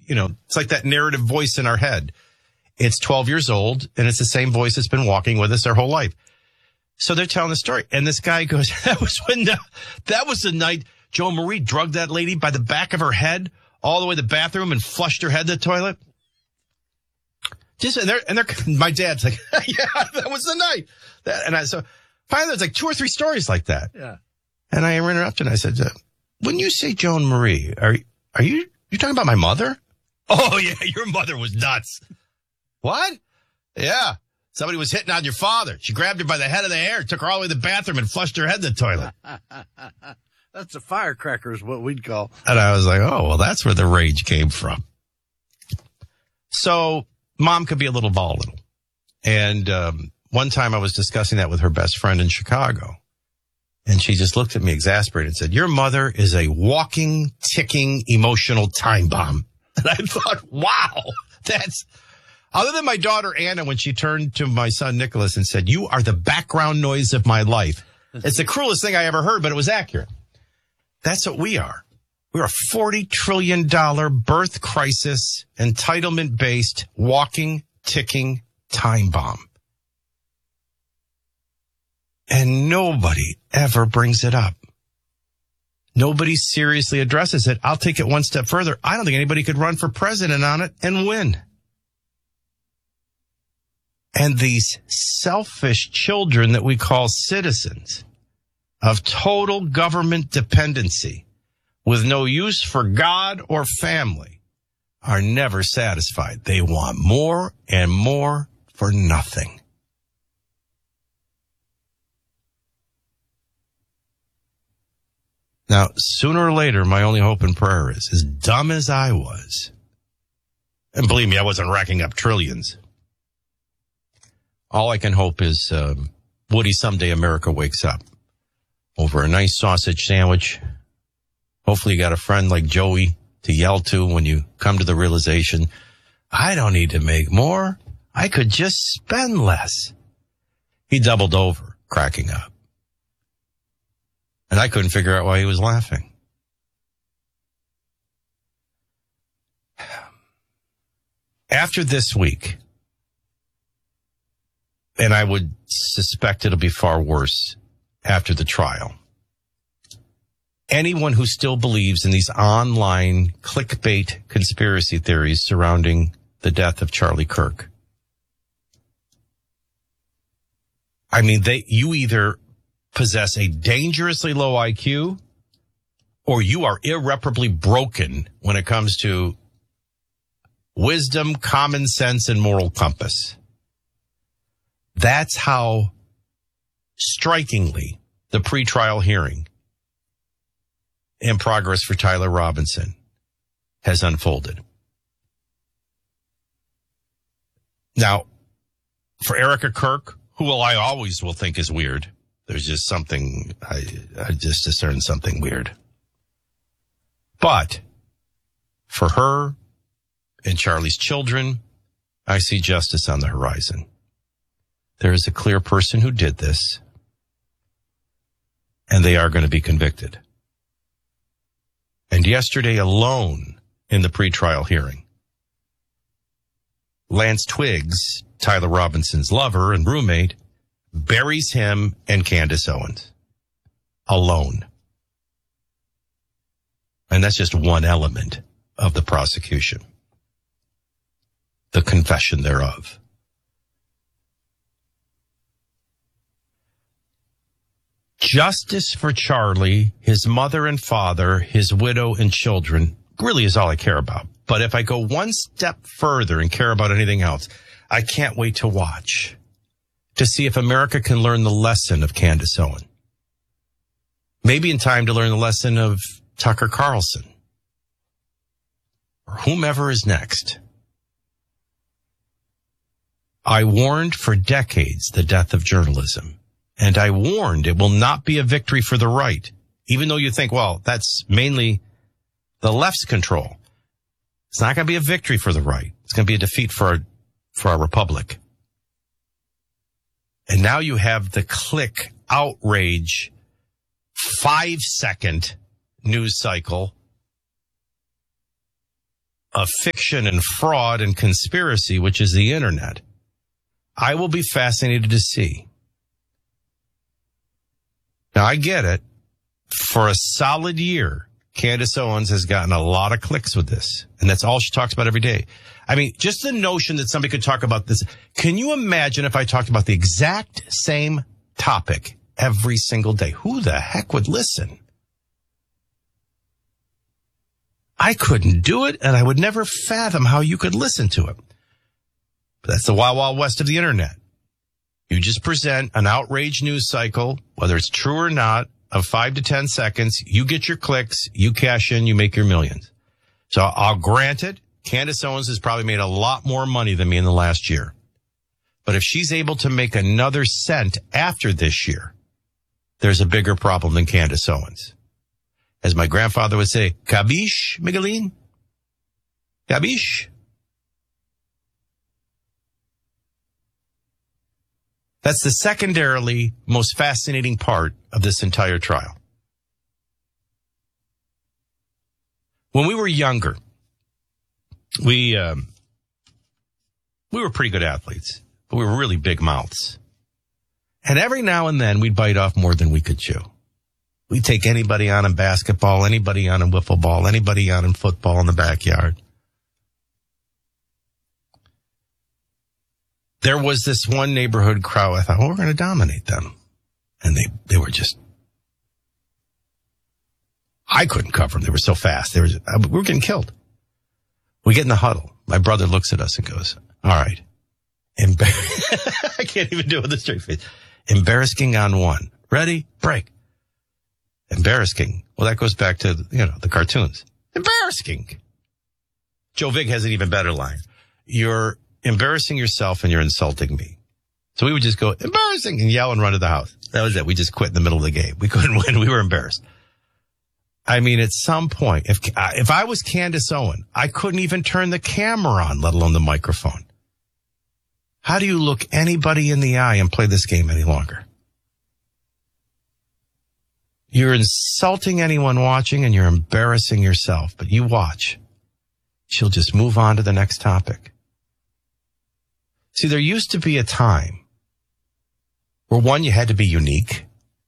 it's like that narrative voice in our head. It's 12 years old, and it's the same voice that's been walking with us their whole life. So they're telling the story, and this guy goes, that was the night Joan Marie drugged that lady by the back of her head all the way to the bathroom and flushed her head in the toilet. My dad's like, yeah, that was the night. So finally there's like 2 or 3 stories like that. Yeah. And I interrupted and I said, when you say Joan Marie, are you talking about my mother? Oh yeah, your mother was nuts. What? Yeah. Somebody was hitting on your father. She grabbed her by the head of the hair, took her all the way to the bathroom and flushed her head in the toilet. That's a firecracker is what we'd call. And I was like, oh, well, that's where the rage came from. So mom could be a little volatile. And one time I was discussing that with her best friend in Chicago. And she just looked at me exasperated and said, your mother is a walking, ticking, emotional time bomb. And I thought, wow, that's... Other than my daughter, Anna, when she turned to my son, Nicholas, and said, you are the background noise of my life. It's the cruelest thing I ever heard, but it was accurate. That's what we are. We're a $40 trillion birth crisis, entitlement-based, walking, ticking time bomb. And nobody ever brings it up. Nobody seriously addresses it. I'll take it one step further. I don't think anybody could run for president on it and win. And these selfish children that we call citizens of total government dependency with no use for God or family are never satisfied. They want more and more for nothing. Now, sooner or later, my only hope and prayer is, as dumb as I was, and believe me, I wasn't racking up trillions. All I can hope is, Woody, someday America wakes up over a nice sausage sandwich. Hopefully you got a friend like Joey to yell to when you come to the realization, I don't need to make more. I could just spend less. He doubled over, cracking up. And I couldn't figure out why he was laughing. After this week, and I would suspect it'll be far worse after the trial, anyone who still believes in these online clickbait conspiracy theories surrounding the death of Charlie Kirk, I mean, you either possess a dangerously low IQ or you are irreparably broken when it comes to wisdom, common sense, and moral compass. That's how strikingly the pretrial hearing in progress for Tyler Robinson has unfolded. Now, for Erica Kirk, who I always will think is weird, there's just something, I just discern something weird. But for her and Charlie's children, I see justice on the horizon. There is a clear person who did this, and they are going to be convicted. And yesterday alone in the pretrial hearing, Lance Twiggs, Tyler Robinson's lover and roommate, buries him and Candace Owens alone. And that's just one element of the prosecution, the confession thereof. Justice for Charlie, his mother and father, his widow and children really is all I care about. But if I go one step further and care about anything else, I can't wait to watch to see if America can learn the lesson of Candace Owen. Maybe in time to learn the lesson of Tucker Carlson or whomever is next. I warned for decades the death of journalism. And I warned it will not be a victory for the right, even though you think, well, that's mainly the left's control. It's not going to be a victory for the right. It's going to be a defeat for our republic. And now you have the click outrage 5-second news cycle of fiction and fraud and conspiracy, which is the internet. I will be fascinated to see. Now, I get it. For a solid year, Candace Owens has gotten a lot of clicks with this. And that's all she talks about every day. I mean, just the notion that somebody could talk about this. Can you imagine if I talked about the exact same topic every single day? Who the heck would listen? I couldn't do it, and I would never fathom how you could listen to it. But that's the wild, wild west of the internet. You just present an outrage news cycle, whether it's true or not, of 5 to 10 seconds. You get your clicks, you cash in, you make your millions. So I'll grant it. Candace Owens has probably made a lot more money than me in the last year. But if she's able to make another cent after this year, there's a bigger problem than Candace Owens. As my grandfather would say, Kabish, Miguelin? Kabish? That's the secondarily most fascinating part of this entire trial. When we were younger, we were pretty good athletes, but we were really big mouths. And every now and then we'd bite off more than we could chew. We'd take anybody on in basketball, anybody on in wiffle ball, anybody on in football in the backyard. There was this one neighborhood crowd. I thought, well, we're going to dominate them. And they were just, I couldn't cover them. They were so fast. We were getting killed. We get in the huddle. My brother looks at us and goes, all right. I can't even do it with a straight face. Embarrassing on one. Ready? Break. Embarrassing. Well, that goes back to, the cartoons. Embarrassing. Joe Vig has an even better line. You're embarrassing yourself and you're insulting me. So we would just go, embarrassing, and yell and run to the house. That was it. We just quit in the middle of the game. We couldn't win. We were embarrassed. I mean, at some point, if I was Candace Owens, I couldn't even turn the camera on, let alone the microphone. How do you look anybody in the eye and play this game any longer? You're insulting anyone watching and you're embarrassing yourself, but you watch. She'll just move on to the next topic. See, there used to be a time where, one, you had to be unique.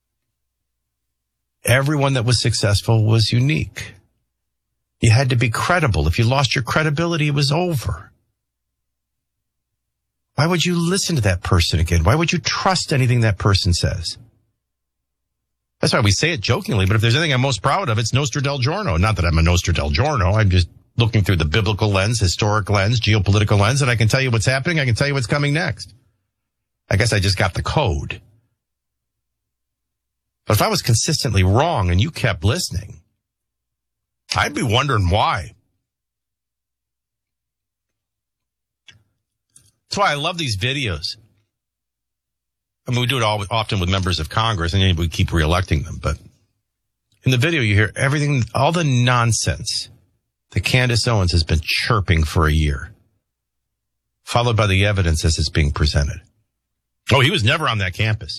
Everyone that was successful was unique. You had to be credible. If you lost your credibility, it was over. Why would you listen to that person again? Why would you trust anything that person says? That's why we say it jokingly, but if there's anything I'm most proud of, it's Nostra del Giorno. Not that I'm a Nostra del Giorno. I'm just looking through the biblical lens, historic lens, geopolitical lens, and I can tell you what's happening. I can tell you what's coming next. I guess I just got the code. But if I was consistently wrong and you kept listening, I'd be wondering why. That's why I love these videos. I mean, we do it often with members of Congress, and we keep reelecting them. But in the video, you hear everything, all the nonsense that Candace Owens has been chirping for a year, followed by the evidence as it's being presented. Oh, he was never on that campus.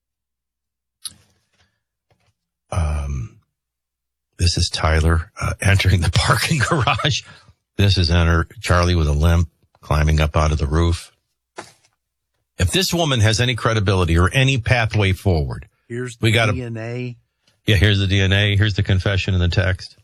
This is Tyler entering the parking garage. This is Charlie with a limp climbing up out of the roof. If this woman has any credibility or any pathway forward, here's the DNA. Yeah, here's the DNA. Here's the confession in the text.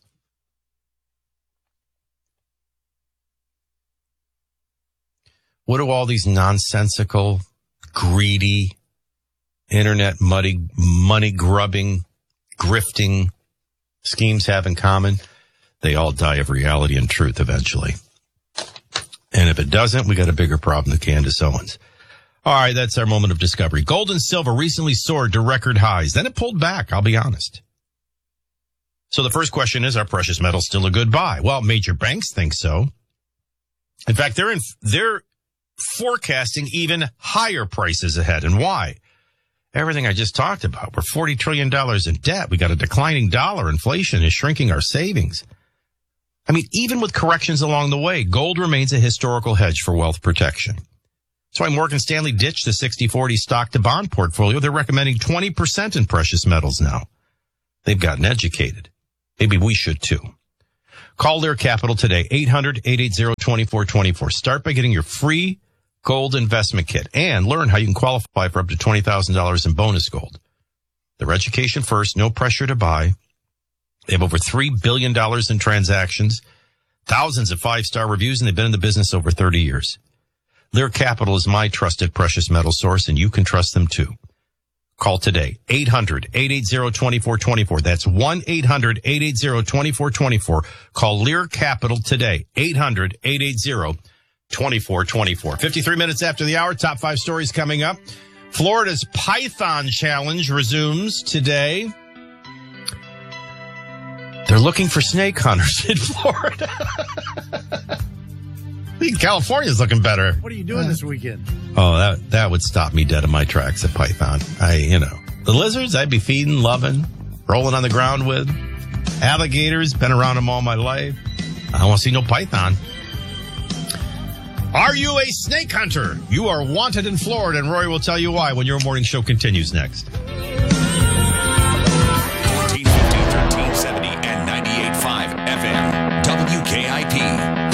What do all these nonsensical, greedy, internet money grubbing, grifting schemes have in common? They all die of reality and truth eventually. And if it doesn't, we got a bigger problem than Candace Owens. All right, that's our moment of discovery. Gold and silver recently soared to record highs. Then it pulled back, I'll be honest. So the first question is, are precious metals still a good buy? Well, major banks think so. In fact, they're forecasting even higher prices ahead. And why? Everything I just talked about. We're $40 trillion in debt. We got a declining dollar. Inflation is shrinking our savings. I mean, even with corrections along the way, gold remains a historical hedge for wealth protection. That's why Morgan Stanley ditched the 60-40 stock-to-bond portfolio. They're recommending 20% in precious metals now. They've gotten educated. Maybe we should too. Call Lear Capital today, 800-880-2424. Start by getting your free gold investment kit and learn how you can qualify for up to $20,000 in bonus gold. Their education first, no pressure to buy. They have over $3 billion in transactions, thousands of 5-star reviews, and they've been in the business over 30 years. Lear Capital is my trusted precious metal source, and you can trust them too. Call today, 800-880-2424. That's 1-800-880-2424. Call Lear Capital today, 800-880-2424. 53 minutes after the hour, top 5 stories coming up. Florida's Python Challenge resumes today. They're looking for snake hunters in Florida. I think California's looking better. What are you doing this weekend? Oh, that would stop me dead in my tracks at Python. The lizards I'd be feeding, loving, rolling on the ground with. Alligators, been around them all my life. I don't want to see no python. Are you a snake hunter? You are wanted in Florida, and Roy will tell you why when your morning show continues next. 1450, 1370, and 98.5 FM. WKIP.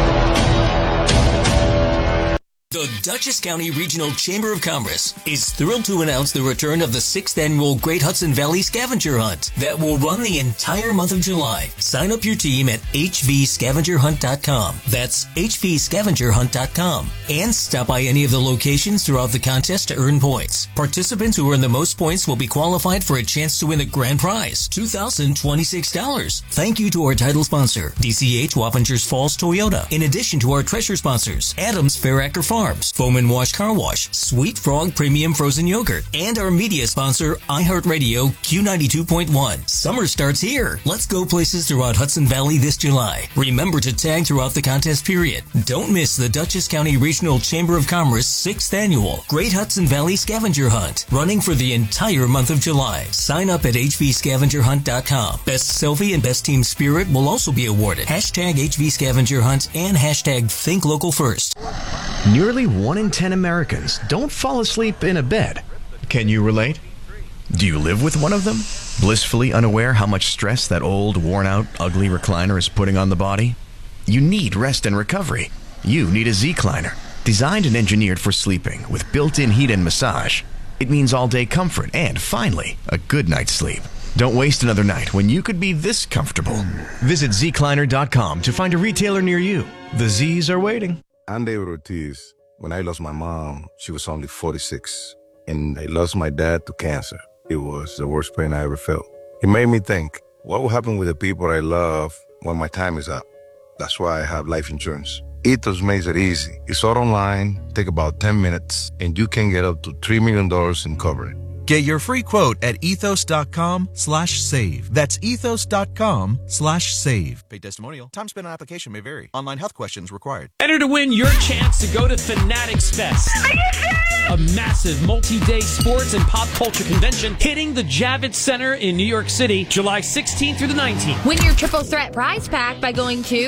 The Dutchess County Regional Chamber of Commerce is thrilled to announce the return of the 6th annual Great Hudson Valley Scavenger Hunt that will run the entire month of July. Sign up your team at hvscavengerhunt.com. That's hvscavengerhunt.com. And stop by any of the locations throughout the contest to earn points. Participants who earn the most points will be qualified for a chance to win the grand prize, $2,026. Thank you to our title sponsor, DCH Wappingers Falls Toyota, in addition to our treasure sponsors, Adams Fair Acre Farms, Foam and Wash Car Wash, Sweet Frog Premium Frozen Yogurt, and our media sponsor, iHeartRadio Q92.1. Summer starts here. Let's go places throughout Hudson Valley this July. Remember to tag throughout the contest period. Don't miss the Dutchess County Regional Chamber of Commerce 6th Annual Great Hudson Valley Scavenger Hunt, running for the entire month of July. Sign up at hvscavengerhunt.com. Best Selfie and Best Team Spirit will also be awarded. Hashtag HVScavengerHunt and hashtag Think Local First. Nearly 1 in 10 Americans don't fall asleep in a bed. Can you relate? Do you live with one of them? Blissfully unaware how much stress that old, worn-out, ugly recliner is putting on the body? You need rest and recovery. You need a Z-Cliner. Designed and engineered for sleeping with built-in heat and massage. It means all-day comfort and, finally, a good night's sleep. Don't waste another night when you could be this comfortable. Visit zcliner.com to find a retailer near you. The Z's are waiting. I'm David Ortiz. When I lost my mom, she was only 46. And I lost my dad to cancer. It was the worst pain I ever felt. It made me think, what will happen with the people I love when my time is up? That's why I have life insurance. Ethos makes it easy. It's all online, take about 10 minutes, and you can get up to $3 million in coverage. Get your free quote at ethos.com/save. That's ethos.com/save. Paid testimonial. Time spent on application may vary. Online health questions required. Enter to win your chance to go to Fanatics Fest. Are you serious? A massive multi-day sports and pop culture convention hitting the Javits Center in New York City, July 16th through the 19th. Win your triple threat prize pack by going to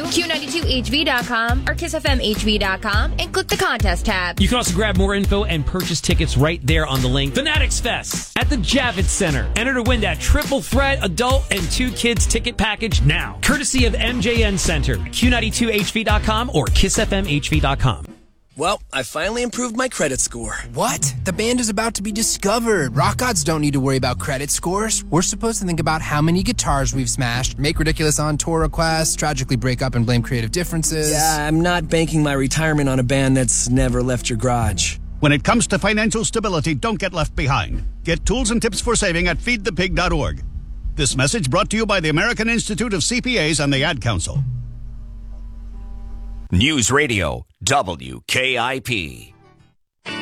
Q92HV.com or KissFMHV.com and click the contest tab. You can also grab more info and purchase tickets right there on the link. Fanatics Fest at the Javits Center. Enter to win that triple threat adult and 2 kids ticket package now. Courtesy of MJN Center, Q92HV.com or KissFMHV.com. Well, I finally improved my credit score. What? The band is about to be discovered. Rock gods don't need to worry about credit scores. We're supposed to think about how many guitars we've smashed, make ridiculous on-tour requests, tragically break up and blame creative differences. Yeah, I'm not banking my retirement on a band that's never left your garage. When it comes to financial stability, don't get left behind. Get tools and tips for saving at feedthepig.org. This message brought to you by the American Institute of CPAs and the Ad Council. News Radio, WKIP.